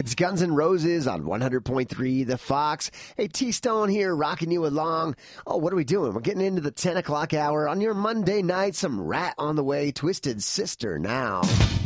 It's Guns N' Roses on 100.3 The Fox. Hey, T-Stone here, rocking you along. Oh, what are we doing? We're getting into the 10 o'clock hour on your Monday night. Some Rat on the way, Twisted Sister now.